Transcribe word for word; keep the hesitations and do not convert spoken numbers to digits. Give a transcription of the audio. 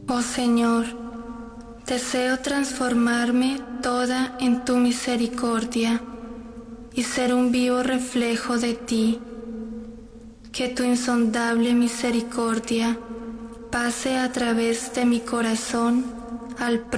Oh Señor, deseo transformarme toda en tu misericordia y ser un vivo reflejo de ti. Que tu insondable misericordia pase a través de mi corazón al